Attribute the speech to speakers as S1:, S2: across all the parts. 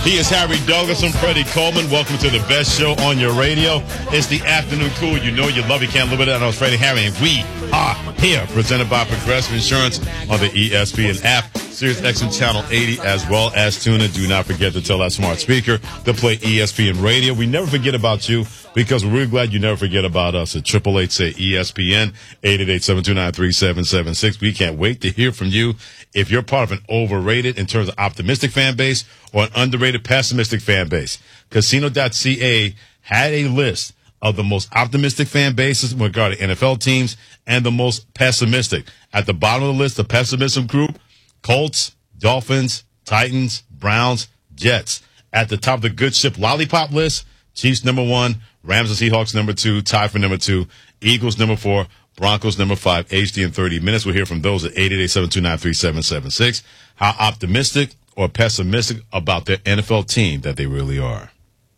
S1: He is Harry Douglas. I'm Freddie Coleman. Welcome to the best show on your radio. It's the afternoon cool. You know you love it. You can't live without it. I'm Freddie Harry, and we are here. Presented by Progressive Insurance on the ESPN app, Sirius XM Channel 80, as well as tune in. Do not forget to tell that smart speaker to play ESPN Radio. We never forget about you because we're really glad you never forget about us at 888-SAY-ESPN, 888-729-3776. We can't wait to hear from you. If you're part of an overrated in terms of optimistic fan base or an underrated pessimistic fan base, Casino.ca had a list of the most optimistic fan bases regarding NFL teams and the most pessimistic. At the bottom of the list, the pessimism group, Colts, Dolphins, Titans, Browns, Jets. At the top of the good ship lollipop list, Chiefs number 1, Rams and Seahawks number 2, tied for number 2, Eagles number 4, Broncos number 5, HD in 30 minutes. We'll hear from those at 888-729-3776. How optimistic or pessimistic about their NFL team that they really are.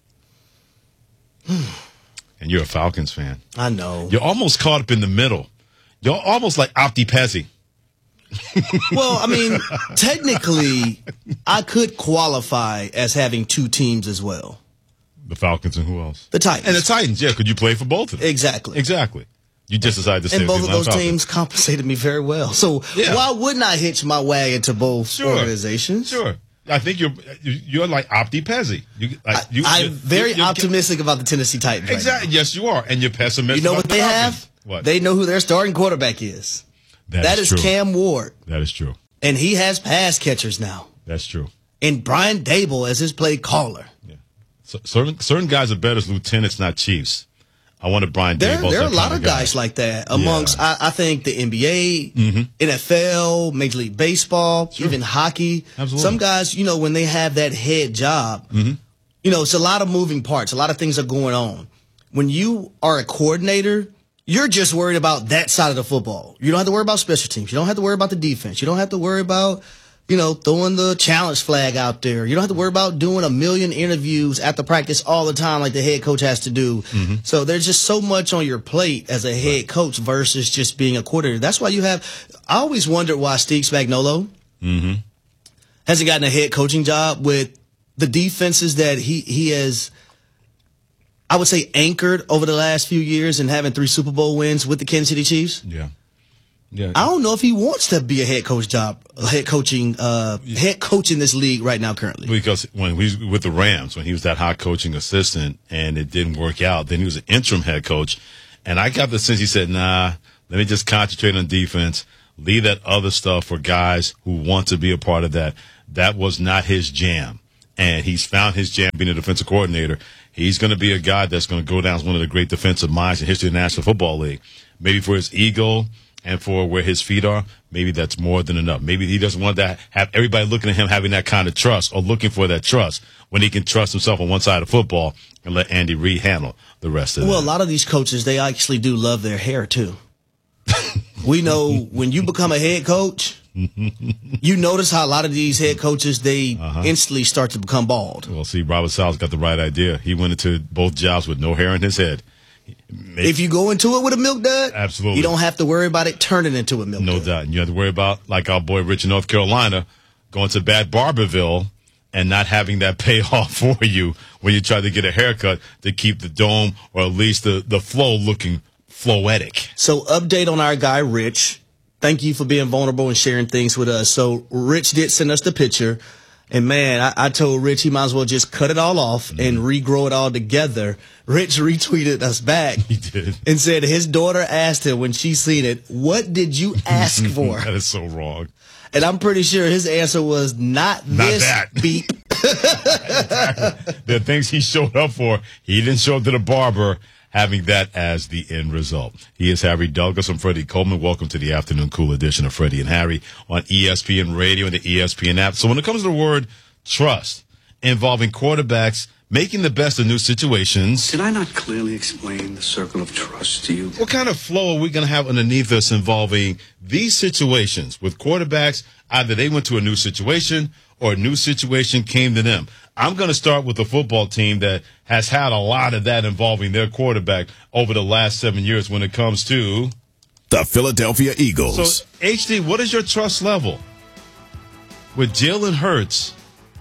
S1: And you're a Falcons fan.
S2: I know.
S1: You're almost caught up in the middle. You're almost like Opti Pezzi.
S2: Well, I mean, technically, I could qualify as having two teams as well.
S1: The Falcons and who else?
S2: The Titans.
S1: And the Titans, yeah. Could you play for both of them?
S2: Exactly.
S1: You just decided to stay
S2: and both
S1: with
S2: of those
S1: Falcons.
S2: teams compensated me very well. So why wouldn't I hitch my wagon to both organizations?
S1: Sure. I think you're like Opti Pezzi.
S2: I'm very optimistic about the Tennessee Titans.
S1: Exactly. Right, yes, you are. And you're pessimistic.
S2: You know what
S1: the
S2: they
S1: Falcons.
S2: have?
S1: What?
S2: They know who their starting quarterback is. That is
S1: true.
S2: Cam Ward.
S1: That is true.
S2: And he has pass catchers now.
S1: That's true.
S2: And Brian Dable as his play caller.
S1: Yeah. So certain guys are better as lieutenants, not chiefs. I wanted Brian Dable.
S2: There are a lot of guys like that amongst, I think, the NBA, NFL, Major League Baseball, even hockey.
S1: Absolutely.
S2: Some guys, when they have that head job, it's a lot of moving parts. A lot of things are going on. When you are a coordinator, you're just worried about that side of the football. You don't have to worry about special teams. You don't have to worry about the defense. You don't have to worry about, throwing the challenge flag out there. You don't have to worry about doing a million interviews after practice all the time like the head coach has to do. So there's just so much on your plate as a head coach versus just being a coordinator. That's why I always wondered why Steve Spagnuolo hasn't gotten a head coaching job with the defenses that he has, I would say, anchored over the last few years and having 3 Super Bowl wins with the Kansas City Chiefs.
S1: Yeah.
S2: I don't know if he wants to be a head coach in this league right now currently.
S1: Because when he was with the Rams, when he was that hot coaching assistant and it didn't work out, then he was an interim head coach. And I got the sense he said, nah, let me just concentrate on defense, leave that other stuff for guys who want to be a part of that. That was not his jam. And he's found his jam being a defensive coordinator. He's going to be a guy that's going to go down as one of the great defensive minds in history of the National Football League. Maybe for his ego and for where his feet are, maybe that's more than enough. Maybe he doesn't want to have everybody looking at him having that kind of trust or looking for that trust when he can trust himself on one side of football and let Andy Reid handle the rest of it.
S2: Well, a lot of these coaches, they actually do love their hair, too. We know when you become a head coach, you notice how a lot of these head coaches, they instantly start to become bald.
S1: Well, see, Robert Sala's got the right idea. He went into both jobs with no hair in his head.
S2: If you go into it with a milk dud,
S1: absolutely,
S2: you don't have to worry about it turning into a milk dud.
S1: No doubt. And you have to worry about, like our boy Rich in North Carolina, going to Bad Barberville and not having that pay off for you when you try to get a haircut to keep the dome or at least the flow looking floetic.
S2: So update on our guy, Rich. Thank you for being vulnerable and sharing things with us. So Rich did send us the picture. And, man, I told Rich he might as well just cut it all off and regrow it all together. Rich retweeted us back.
S1: He did.
S2: And said his daughter asked him when she seen it, what did you ask for?
S1: That is so wrong.
S2: And I'm pretty sure his answer was not this
S1: that.
S2: beep.
S1: Exactly. The things he showed up for, he didn't show up to the barber having that as the end result. He is Harry Douglas. I'm Freddie Coleman. Welcome to the afternoon cool edition of Freddie and Harry on ESPN Radio and the ESPN app. So when it comes to the word trust involving quarterbacks making the best of new situations.
S3: Did I not clearly explain the circle of trust to you?
S1: What kind of flow are we going to have underneath us involving these situations with quarterbacks? Either they went to a new situation or a new situation came to them. I'm going to start with the football team that has had a lot of that involving their quarterback over the last 7 years when it comes to
S4: the Philadelphia Eagles.
S1: So, HD, what is your trust level with Jalen Hurts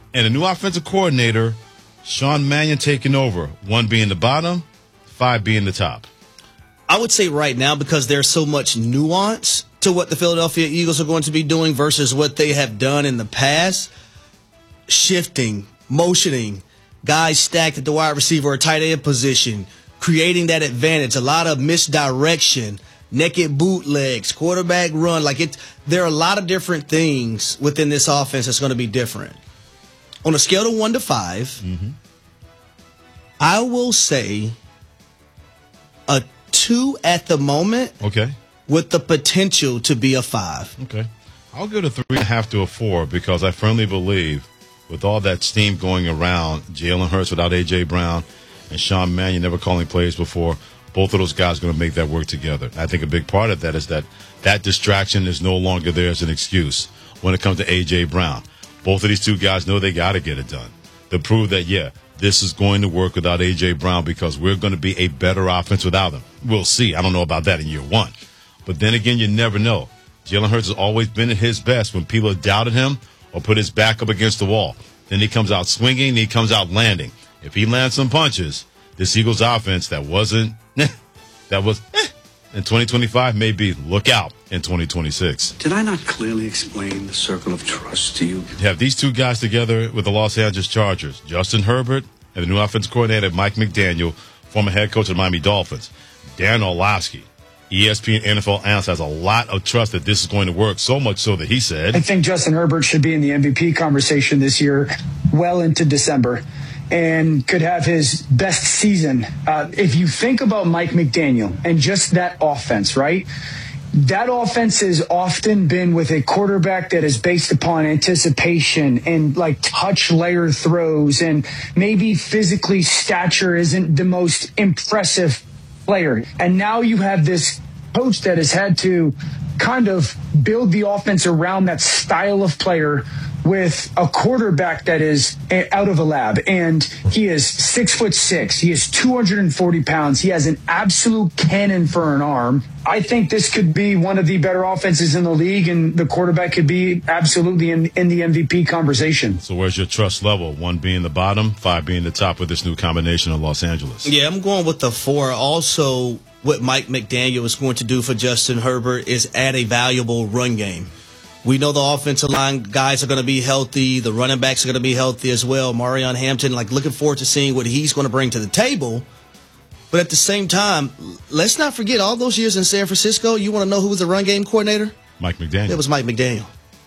S1: And a new offensive coordinator, Sean Mannion, taking over. 1 being the bottom, 5 being the top.
S2: I would say right now, because there's so much nuance to what the Philadelphia Eagles are going to be doing versus what they have done in the past, shifting, motioning, guys stacked at the wide receiver or tight end position, creating that advantage, a lot of misdirection, naked bootlegs, quarterback run. There are a lot of different things within this offense that's going to be different. On a scale of 1 to 5, I will say a 2 at the moment.
S1: Okay.
S2: With the potential to be a 5.
S1: Okay. I'll give it a 3.5 to a 4 because I firmly believe with all that steam going around, Jalen Hurts without A.J. Brown and Sean Mannion never calling plays before, both of those guys are going to make that work together. I think a big part of that is that distraction is no longer there as an excuse when it comes to A.J. Brown. Both of these two guys know they got to get it done to prove that, this is going to work without A.J. Brown because we're going to be a better offense without him. We'll see. I don't know about that in year 1. But then again, you never know. Jalen Hurts has always been at his best when people have doubted him or put his back up against the wall. Then he comes out swinging, he comes out landing. If he lands some punches, this Eagles offense that was in 2025 may be look out in 2026.
S3: Did I not clearly explain the circle of trust to you?
S1: You have these two guys together with the Los Angeles Chargers, Justin Herbert and the new offensive coordinator, Mike McDaniel, former head coach of the Miami Dolphins. Dan Orlovsky, ESPN NFL analyst, has a lot of trust that this is going to work, so much so that he said,
S5: I think Justin Herbert should be in the MVP conversation this year well into December and could have his best season. If you think about Mike McDaniel and just that offense, right? That offense has often been with a quarterback that is based upon anticipation and touch layer throws, and maybe physically stature isn't the most impressive player. And now you have this coach that has had to kind of build the offense around that style of player with a quarterback that is out of a lab. And he is 6'6". He is 240 pounds. He has an absolute cannon for an arm. I think this could be one of the better offenses in the league, and the quarterback could be absolutely in the MVP conversation.
S1: So where's your trust level? 1 being the bottom, 5 being the top with this new combination of Los Angeles.
S2: Yeah, I'm going with the 4. Also, what Mike McDaniel is going to do for Justin Herbert is add a valuable run game. We know the offensive line guys are going to be healthy. The running backs are going to be healthy as well. Marion Hampton, looking forward to seeing what he's going to bring to the table. But at the same time, let's not forget all those years in San Francisco. You want to know who was the run game coordinator?
S1: Mike McDaniel.
S2: It was Mike McDaniel.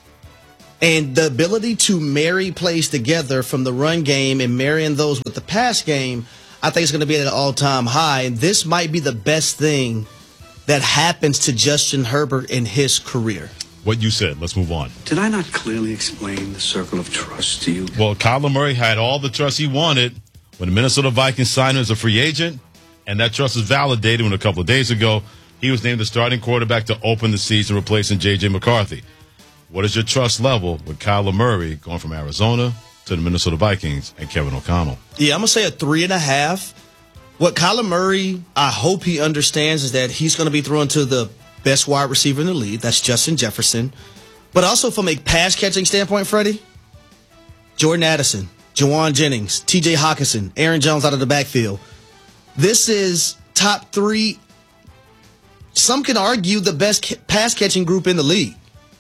S2: And the ability to marry plays together from the run game and marrying those with the pass game, I think it's going to be at an all-time high. And this might be the best thing that happens to Justin Herbert in his career.
S1: What you said. Let's move on.
S3: Did I not clearly explain the circle of trust to you?
S1: Well, Kyler Murray had all the trust he wanted when the Minnesota Vikings signed him as a free agent, and that trust was validated when a couple of days ago he was named the starting quarterback to open the season, replacing J.J. McCarthy. What is your trust level with Kyler Murray going from Arizona to the Minnesota Vikings and Kevin O'Connell?
S2: Yeah, I'm going to say a 3.5. What Kyler Murray, I hope he understands, is that he's going to be thrown to the best wide receiver in the league. That's Justin Jefferson. But also from a pass-catching standpoint, Freddie, Jordan Addison, Jawan Jennings, T.J. Hawkinson, Aaron Jones out of the backfield. This is top 3. Some can argue the best pass-catching group in the league.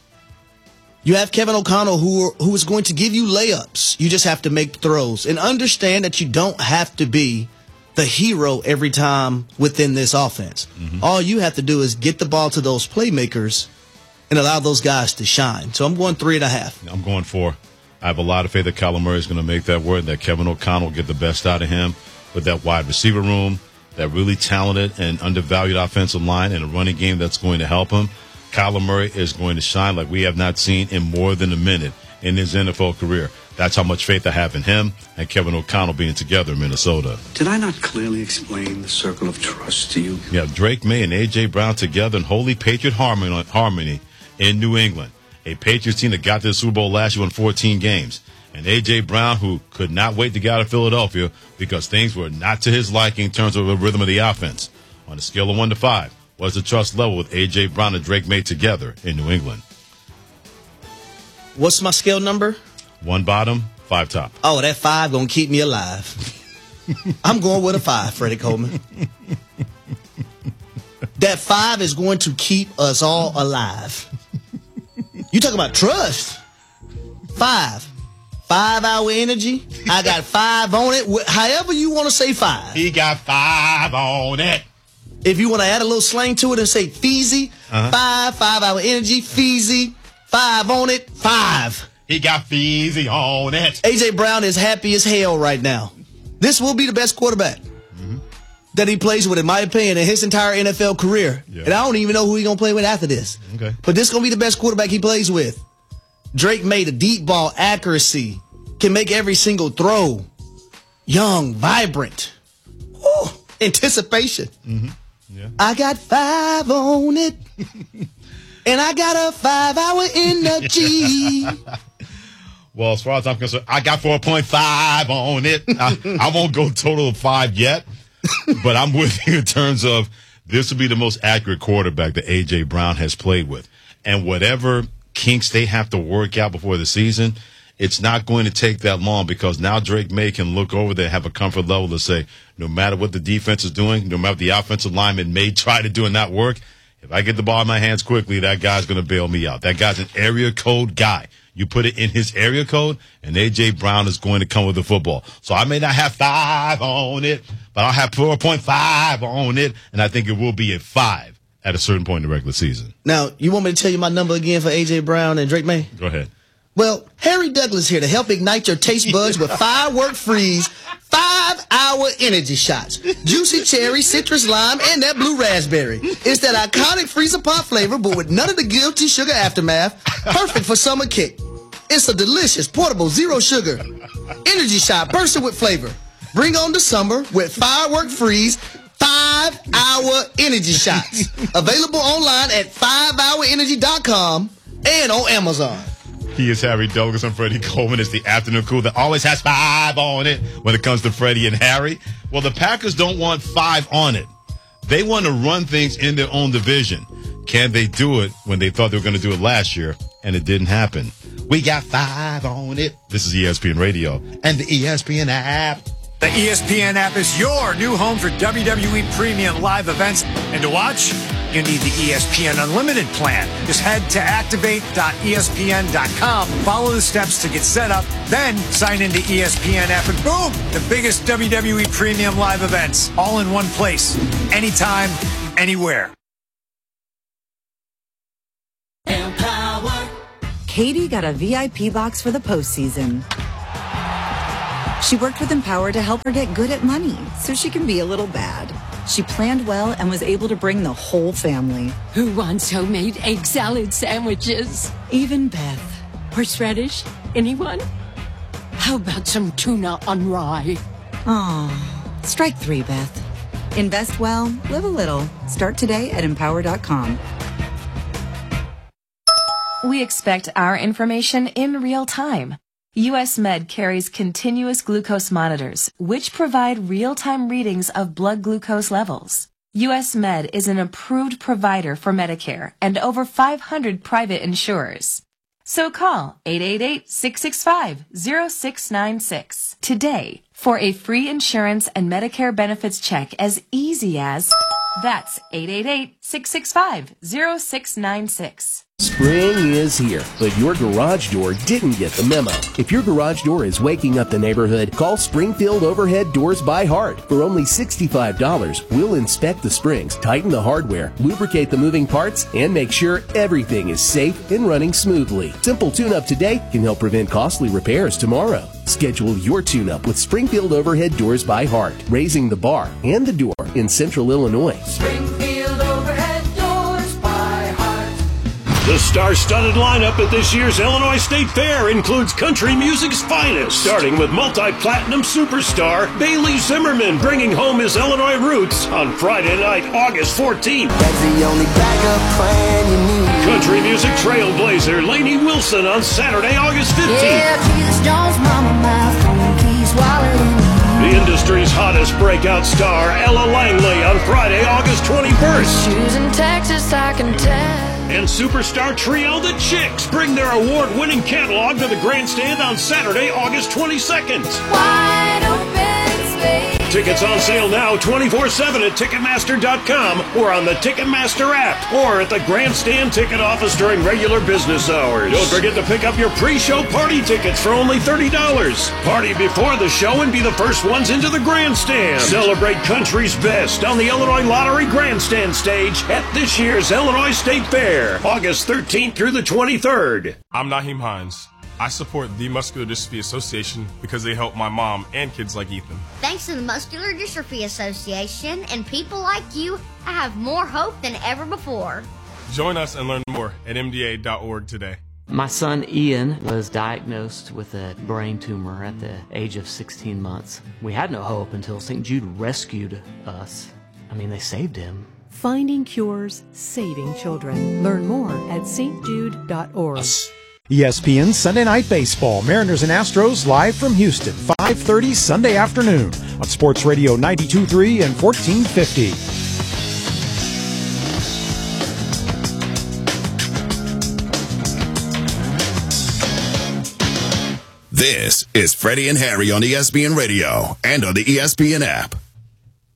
S2: You have Kevin O'Connell who is going to give you layups. You just have to make throws. And understand that you don't have to be the hero every time within this offense. Mm-hmm. All you have to do is get the ball to those playmakers and allow those guys to shine. So I'm going 3.5.
S1: I'm going 4. I have a lot of faith that Kyler Murray is going to make that work, that Kevin O'Connell will get the best out of him with that wide receiver room, that really talented and undervalued offensive line, and a running game that's going to help him. Kyler Murray is going to shine like we have not seen in more than a minute in his NFL career. That's how much faith I have in him and Kevin O'Connell being together in Minnesota.
S3: Did I not clearly explain the circle of trust to you?
S1: You have Drake May and A.J. Brown together in holy Patriot harmony in New England. A Patriots team that got to the Super Bowl last year, won 14 games. And A.J. Brown, who could not wait to get out of Philadelphia because things were not to his liking in terms of the rhythm of the offense. On a scale of 1 to 5, what's the trust level with A.J. Brown and Drake May together in New England?
S2: What's my scale number?
S1: 1 bottom, 5 top?
S2: Oh, that 5 gonna keep me alive. I'm going with a 5, Freddie Coleman. That 5 is going to keep us all alive. You talk about trust. 5. 5-hour energy. I got 5 on it. However you want to say 5.
S1: He got 5 on it.
S2: If you want to add a little slang to it and say Feezy, 5-hour energy, Feezy, 5 on it, 5.
S1: He got Feezy on it.
S2: A.J. Brown is happy as hell right now. This will be the best quarterback that he plays with, in my opinion, in his entire NFL career.
S1: Yeah.
S2: And I don't even know who he's going to play with after this.
S1: Okay.
S2: But this is going to be the best quarterback he plays with. Drake made a deep ball accuracy, can make every single throw. Young, vibrant. Woo, anticipation.
S1: Yeah.
S2: I got 5 on it. And I got a 5-hour energy.
S1: Well, as far as I'm concerned, I got 4.5 on it. I won't go total of 5 yet, but I'm with you in terms of this will be the most accurate quarterback that A.J. Brown has played with. And whatever kinks they have to work out before the season, it's not going to take that long because now Drake May can look over there and have a comfort level to say, no matter what the defense is doing, no matter what the offensive lineman may try to do and not work, if I get the ball in my hands quickly, that guy's going to bail me out. That guy's an area code guy. You put it in his area code, and A.J. Brown is going to come with the football. So I may not have 5 on it, but I'll have 4.5 on it, and I think it will be a 5 at a certain point in the regular season.
S2: Now, you want me to tell you my number again for A.J. Brown and Drake May?
S1: Go ahead.
S2: Well, Harry Douglas here to help ignite your taste buds with Firework Freeze 5-hour energy shots. Juicy cherry, citrus lime, and that blue raspberry. It's that iconic freezer pop flavor, but with none of the guilty sugar aftermath. Perfect for summer kick. It's a delicious, portable, zero sugar energy shot bursting with flavor. Bring on the summer with Firework Freeze 5-hour energy shots. Available online at 5hourenergy.com and on Amazon.
S1: He is Harry Douglas. I'm Freddie Coleman. It's the afternoon crew that always has 5 on it when it comes to Freddie and Harry. Well, the Packers don't want 5 on it. They want to run things in their own division. Can they do it when they thought they were going to do it last year and it didn't happen? We got 5 on it. This is ESPN Radio and the ESPN app.
S6: The ESPN app is your new home for WWE Premium live events. And to watch, you need the ESPN Unlimited plan. Just head to activate.espn.com, follow the steps to get set up, then sign into ESPN app, and boom, the biggest WWE Premium live events, all in one place, anytime, anywhere.
S7: Empower. Katie got a VIP box for the postseason. She worked with Empower to help her get good at money so she can be a little bad. She planned well and was able to bring the whole family.
S8: Who wants homemade egg salad sandwiches?
S7: Even Beth.
S8: Horseradish? Anyone? How about some tuna on rye?
S7: Aw, strike 3, Beth. Invest well, live a little. Start today at Empower.com.
S9: We expect our information in real time. U.S. Med carries continuous glucose monitors, which provide real-time readings of blood glucose levels. U.S. Med is an approved provider for Medicare and over 500 private insurers. So call 888-665-0696 today for a free insurance and Medicare benefits check as easy as... That's 888-665-0696.
S10: Spring is here, but your garage door didn't get the memo. If your garage door is waking up the neighborhood, call Springfield Overhead Doors by Hart. For only $65, we'll inspect the springs, tighten the hardware, lubricate the moving parts, and make sure everything is safe and running smoothly. Simple tune-up today can help prevent costly repairs tomorrow. Schedule your tune-up with Springfield Overhead Doors by Hart, raising the bar and the door in Central Illinois.
S11: Springfield Overhead Doors by Hart.
S12: The star-studded lineup at this year's Illinois State Fair includes country music's finest, starting with multi-platinum superstar Bailey Zimmerman bringing home his Illinois roots on Friday night, August 14th.
S11: That's the only backup plan you need.
S12: Country music trailblazer Lainey Wilson on Saturday, August 15th.
S11: Yeah, Jesus Jones, mama, my phone keys, wallet, and
S12: the industry's hottest breakout star Ella Langley on Friday, August 21st.
S11: shoes in Texas, I can tell.
S12: And superstar trio The Chicks bring their award-winning catalog to the Grandstand on Saturday, August 22nd.
S11: Wide open space.
S12: Tickets on sale now 24/7 at Ticketmaster.com or on the Ticketmaster app or at the Grandstand ticket office during regular business hours. Don't forget to pick up your pre-show party tickets for only $30. Party before the show and be the first ones into the Grandstand. Celebrate country's best on the Illinois Lottery Grandstand stage at this year's Illinois State Fair, August 13th through the 23rd.
S13: I'm Naheem Hines. I support the Muscular Dystrophy Association because they help my mom and kids like Ethan.
S14: Thanks to the Muscular Dystrophy Association and people like you, I have more hope than ever before.
S13: Join us and learn more at MDA.org today.
S15: My son Ian was diagnosed with a brain tumor at the age of 16 months. We had no hope until St. Jude rescued us. I mean, they saved him.
S16: Finding cures, saving children. Learn more at stjude.org.
S17: ESPN Sunday Night Baseball. Mariners and Astros live from Houston, 5:30 Sunday afternoon on Sports Radio 92.3 and 1450.
S4: This is Freddie and Harry on ESPN Radio and on the ESPN app.